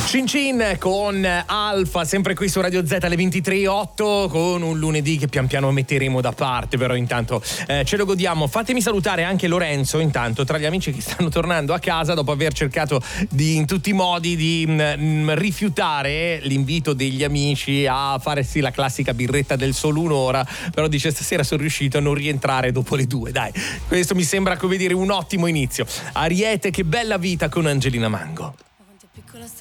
Cin Cin con Alfa, sempre qui su Radio Z alle 23:08, con un lunedì che pian piano metteremo da parte, però intanto ce lo godiamo. Fatemi salutare anche Lorenzo, intanto, tra gli amici che stanno tornando a casa dopo aver cercato in tutti i modi di rifiutare l'invito degli amici a fare sì la classica birretta del solo un'ora, però dice stasera sono riuscito a non rientrare dopo le 2. Dai, questo mi sembra, come dire, un ottimo inizio. Ariete, che bella vita con Angelina Mango.